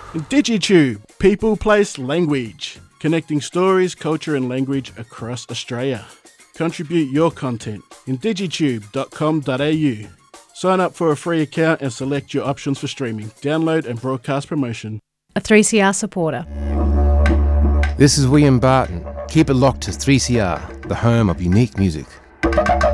And DigiTube, People, Place, Language, connecting stories, culture and language across Australia. Contribute your content in digitube.com.au. Sign up for a free account and select your options for streaming, download and broadcast promotion. A 3CR supporter. This is William Barton. Keep it locked to 3CR, the home of unique music.